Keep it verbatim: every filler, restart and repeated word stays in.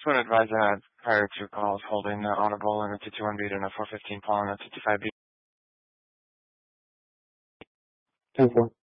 Just want to advise that prior to calls holding uh, audible and a two two one beat and a four fifteen pawn and a two two five beat. ten four.